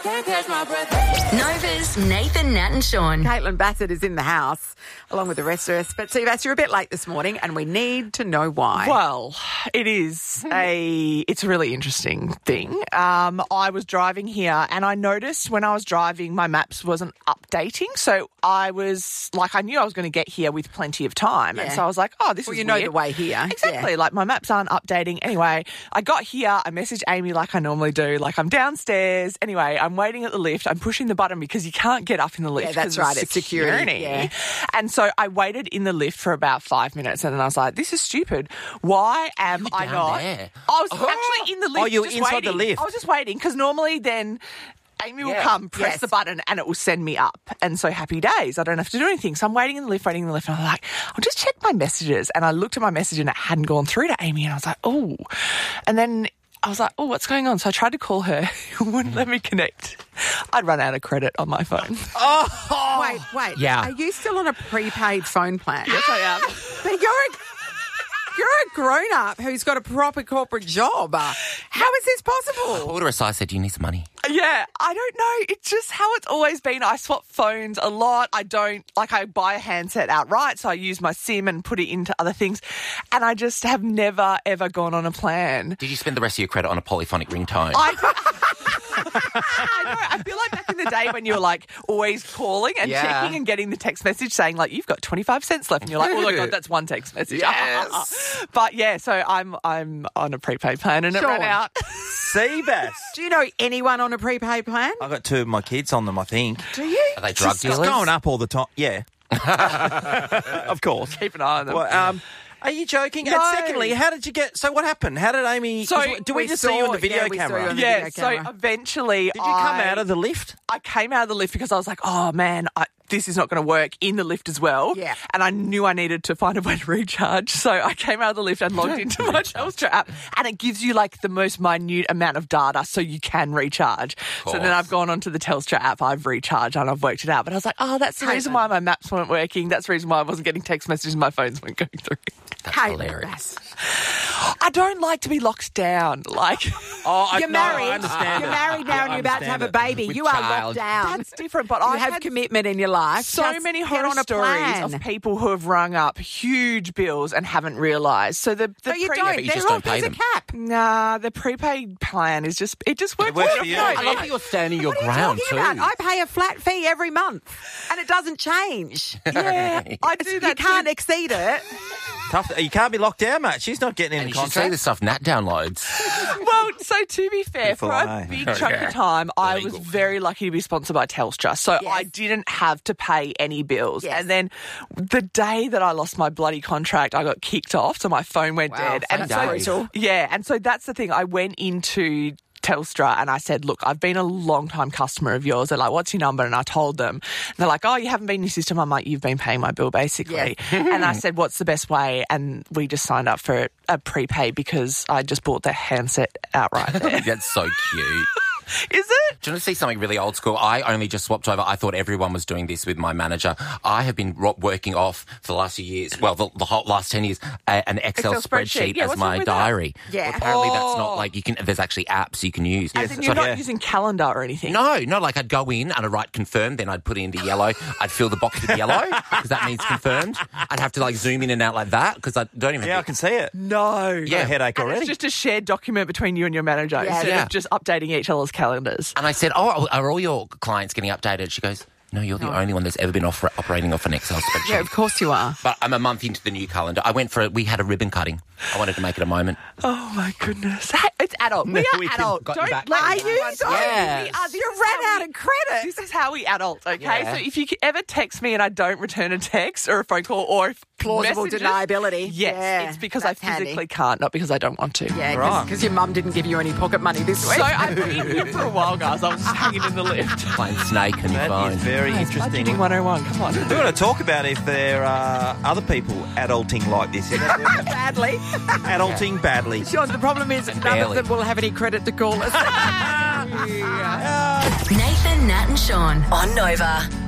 can't catch my breath. Nova's Nathan, Nat and Sean. Caitlin Bassett is in the house, along with the rest of us. But Seabass, you're a bit late this morning, and we need to know why. Well, it's a really interesting thing. I was driving here, and I noticed when I was driving, my maps wasn't updating. So I knew I was going to get here with plenty of time. And so I was like, this is you know weird. the way here. Exactly. Yeah. Like, my maps aren't updating. Anyway, I got here. I messaged Amy like I normally do. Like, I'm downstairs. Anyway, I'm waiting at the lift. I'm pushing the button because you can't get up in the lift. Yeah, that's right. It's security. Yeah. And so I waited in the lift for about 5 minutes, and then I was like, this is stupid. Why am I not? There? I was actually in the lift. Oh, you were just inside waiting. the lift. I was just waiting because normally then Amy will come, press the button, and it will send me up. And so happy days. I don't have to do anything. So I'm waiting in the lift, and I'm like, I'll just check my messages. And I looked at my message, and it hadn't gone through to Amy, and I was like, oh. And then I was like, oh, what's going on? So I tried to call her. It wouldn't let me connect. I'd run out of credit on my phone. Wait. Yeah. Are you still on a prepaid phone plan? Yes, I am. But you're a grown-up who's got a proper corporate job. How is this possible? Order aside said, do you need some money? Yeah, I don't know. It's just how it's always been. I swap phones a lot. I buy a handset outright, so I use my SIM and put it into other things. And I just have never, ever gone on a plan. Did you spend the rest of your credit on a polyphonic ringtone? I know. I feel like back in the day when you were like always calling and checking and getting the text message saying like you've got 25 cents left, and you're like, oh my god, that's one text message. Yes. But yeah, so I'm on a prepaid plan and it ran out. Seabass. Do you know anyone on a prepaid plan? I've got two of my kids on them, I think. Do you? Are they drug It's dealers? going up all the time. Yeah. Of course. Keep an eye on them. Well, are you joking? No. And secondly, how did you get... So what happened? How did Amy... So do we just see you on the video we saw you camera? on the Yeah, video so camera. eventually Did you come out of the lift? I came out of the lift because I was like, oh man, this is not going to work in the lift as well. Yeah. And I knew I needed to find a way to recharge. So I came out of the lift and logged into my Telstra app, and it gives you like the most minute amount of data so you can recharge. So then I've gone onto the Telstra app, I've recharged and I've worked it out. But I was like, oh, that's the reason why my maps weren't working. That's the reason why I wasn't getting text messages and my phones weren't going through. That's hilarious. I don't like to be locked down. Like, You're married. I understand You're it. married now and you're about to have a baby. With You are child. locked down. that's different. But You I have had commitment in your life. so Just many get horror on a stories plan. of people who have rung up huge bills and haven't realised. So the No, you pre- don't. but you They're just all don't pay piece of them. cap. Nah, the prepaid plan is just it works works for you. I love that you're standing your What are you ground talking too. about? I pay a flat fee every month, and it doesn't change. Yeah, I do that. You can't too. exceed it. Tough. You can't be locked down, mate. She's not getting And in you the should see contract. the stuff Nat downloads. Well, so to be fair, for Careful, a eh? big chunk of time, I was Illegal. very lucky to be sponsored by Telstra. So Yes. I didn't have to pay any bills. Yes. And then the day that I lost my bloody contract, I got kicked off, so my phone went dead. same And day. so, yeah, and so that's the thing. I went into Telstra and I said, look, I've been a long time customer of yours. They're like, what's your number? And I told them. And they're like, oh, you haven't been in your system. I'm like, you've been paying my bill basically. And I said, what's the best way? And we just signed up for a prepaid because I just bought the handset outright there. That's so cute. Is it? Do you want to see something really old school? I only just swapped over. I thought everyone was doing this with my manager. I have been working off for the last few years, well, the whole last 10 years, an Excel spreadsheet Yeah, as what's wrong my with that? diary. Yeah. Well, apparently that's not like there's actually apps you can use. As in you're not using calendar or anything? No, like I'd go in and I'd write confirm, then I'd put it into yellow. I'd fill the box with yellow because that means confirmed. I'd have to like zoom in and out like that because I don't even Yeah, I can see it. No. Yeah, a headache And already. it's just a shared document between you and your manager instead Yeah. of just updating each other's calendars. And I said, oh, are all your clients getting updated? She goes, no, you're the only one that's ever been operating off an Excel spreadsheet. Yeah, of course you are. But I'm a month into the new calendar. We had a ribbon cutting. I wanted to make it a moment. Oh my goodness. Hey, it's adult. We are we can- adult. got Don't you back. let Are anyone you? tell Yeah. we are. This You is ran how out we- of credit. This is how we adult, okay? Yeah. So if you ever text me and I don't return a text or a phone call or if Plausible messages, deniability. Yes, Yeah, it's because I that's handy. physically can't, not because I don't want to. Yeah, Right. because your mum didn't give you any pocket money this week. So I've been here for a while, guys. I was just hanging in the lift. Playing Snake and your That phone. is very interesting. Budgeting 101, come on. We want to talk about if there are other people adulting like this. Badly. Adulting badly. Sean, the problem is none of Barely. them will have any credit to call us. Nathan, Nat and Sean on Nova.